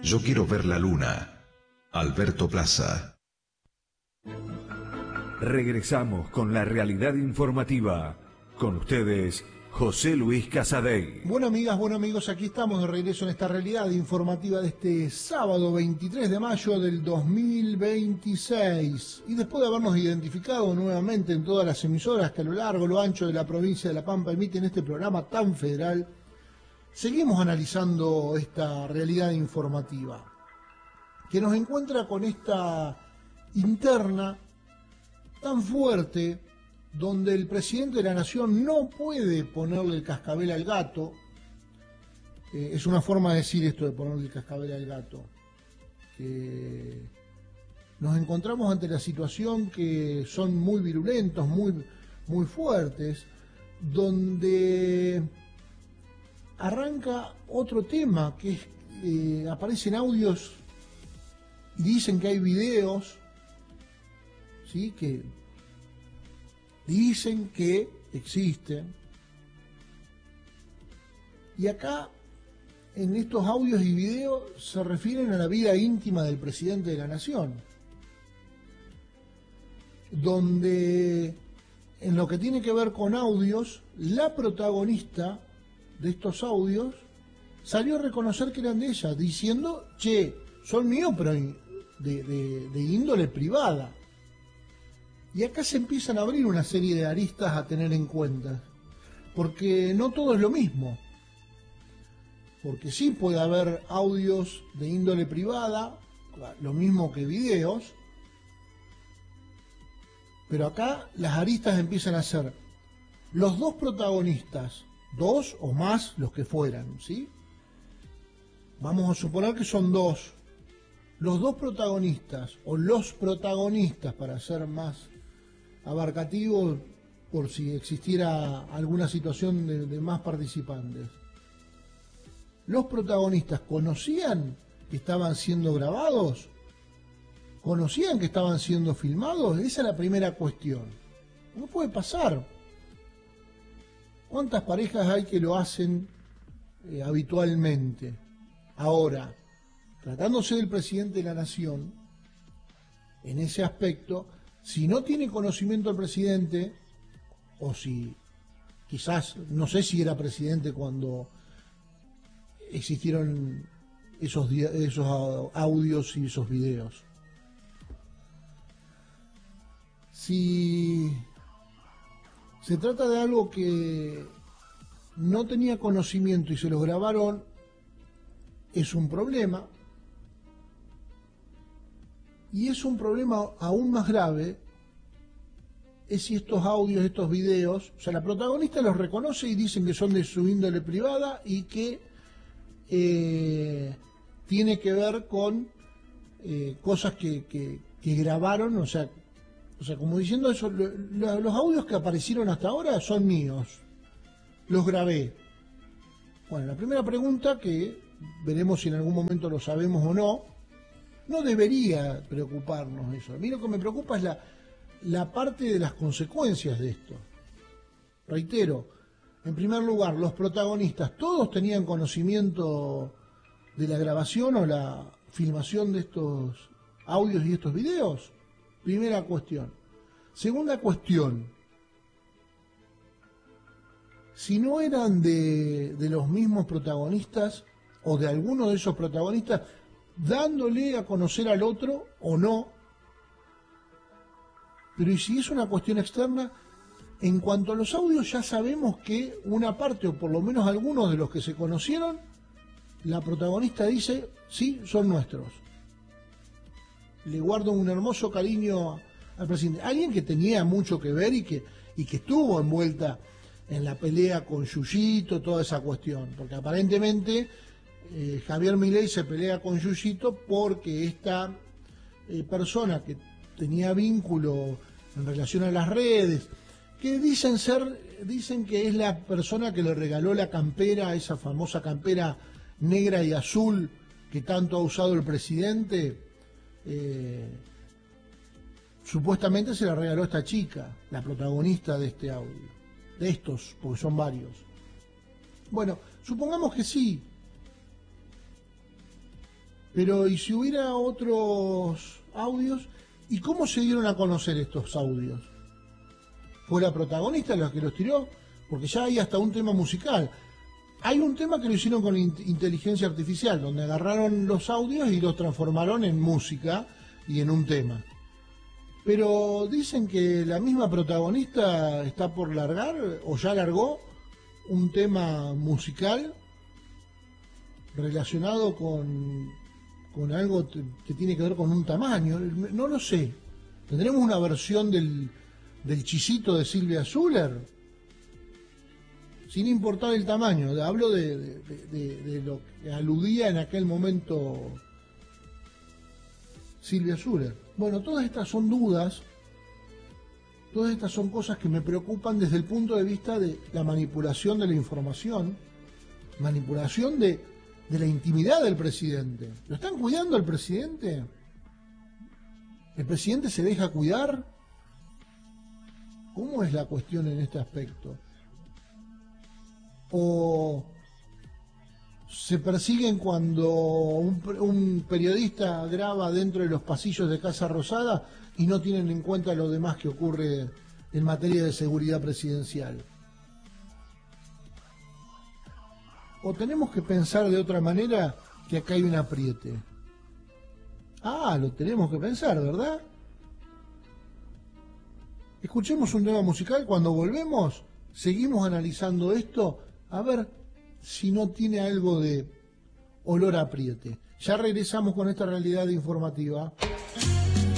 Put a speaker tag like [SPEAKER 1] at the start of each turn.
[SPEAKER 1] Yo quiero ver la luna. Alberto Plaza.
[SPEAKER 2] Regresamos con la realidad informativa. Con ustedes, José Luis Casadei.
[SPEAKER 3] Bueno, amigas, bueno, amigos, aquí estamos de regreso en esta realidad informativa de este sábado 23 de mayo del 2026. Y después de habernos identificado nuevamente en todas las emisoras que a lo largo, lo ancho de la provincia de La Pampa emiten este programa tan federal, seguimos analizando esta realidad informativa que nos encuentra con esta interna tan fuerte, donde el presidente de la nación no puede ponerle el cascabel al gato. Es una forma de decir esto de ponerle el cascabel al gato, que nos encontramos ante la situación que son muy virulentos, muy fuertes, donde arranca otro tema que es, aparecen audios y dicen que hay videos, ¿sí?, que dicen que existen. Y acá, en estos audios y videos, se refieren a la vida íntima del presidente de la nación, donde, en lo que tiene que ver con audios, la protagonista de estos audios salió a reconocer que eran de ella, diciendo, che, son míos, pero de índole privada. Y acá se empiezan a abrir una serie de aristas a tener en cuenta, porque no todo es lo mismo, porque sí puede haber audios de índole privada, lo mismo que videos, pero acá las aristas empiezan a ser los dos protagonistas, dos o más los que fueran, ¿sí? Vamos a suponer que son dos. Los dos protagonistas, o los protagonistas, para ser más abarcativo, por si existiera alguna situación de más participantes. ¿Los protagonistas conocían que estaban siendo grabados? ¿Conocían que estaban siendo filmados? Esa es la primera cuestión. No puede pasar. ¿Cuántas parejas hay que lo hacen habitualmente? Ahora, tratándose del presidente de la nación, en ese aspecto, si no tiene conocimiento el presidente, o si quizás, no sé si era presidente cuando existieron esos audios y esos videos. Si se trata de algo que no tenía conocimiento y se los grabaron, es un problema. Y es un problema aún más grave, es si estos audios, estos videos, o sea, la protagonista los reconoce y dicen que son de su índole privada y que tiene que ver con cosas que grabaron, o sea, como diciendo eso, los audios que aparecieron hasta ahora son míos, los grabé. Bueno, la primera pregunta, que veremos si en algún momento lo sabemos o no, no debería preocuparnos eso. A mí lo que me preocupa es la parte de las consecuencias de esto. Reitero, en primer lugar, los protagonistas, ¿todos tenían conocimiento de la grabación o la filmación de estos audios y estos videos? Primera cuestión. Segunda cuestión, si no eran de los mismos protagonistas o de alguno de esos protagonistas, dándole a conocer al otro o no. Pero ¿y si es una cuestión externa? En cuanto a los audios, ya sabemos que una parte, o por lo menos algunos de los que se conocieron, la protagonista dice, sí, son nuestros. Le guardo un hermoso cariño al presidente. Alguien que tenía mucho que ver y que estuvo envuelta en la pelea con Yuyito, toda esa cuestión. Porque aparentemente Javier Milei se pelea con Yuyito porque esta persona que tenía vínculo en relación a las redes, que dicen que es la persona que le regaló la campera, esa famosa campera negra y azul que tanto ha usado el presidente, supuestamente se la regaló esta chica, la protagonista de este audio, de estos, porque son varios. Bueno, supongamos que sí, Pero, ¿y si hubiera otros audios? ¿Y cómo se dieron a conocer estos audios? ¿Fue la protagonista la que los tiró? Porque ya hay hasta un tema musical. Hay un tema que lo hicieron con inteligencia artificial, donde agarraron los audios y los transformaron en música y en un tema. Pero dicen que la misma protagonista está por largar, o ya largó, un tema musical relacionado con algo que tiene que ver con un tamaño. No lo sé. ¿Tendremos una versión del chisito de Silvia Zuller? Sin importar el tamaño. Hablo de lo que aludía en aquel momento Silvia Zuller. Bueno, todas estas son dudas, todas estas son cosas que me preocupan desde el punto de vista de la manipulación de la información, manipulación de la intimidad del presidente. ¿Lo están cuidando al presidente? ¿El presidente se deja cuidar? ¿Cómo es la cuestión en este aspecto? ¿O se persiguen cuando un periodista graba dentro de los pasillos de Casa Rosada y no tienen en cuenta lo demás que ocurre en materia de seguridad presidencial? ¿O tenemos que pensar de otra manera que acá hay un apriete? Lo tenemos que pensar, ¿verdad? Escuchemos un tema musical. Cuando volvemos, seguimos analizando esto, a ver si no tiene algo de olor a apriete. Ya regresamos con esta realidad informativa.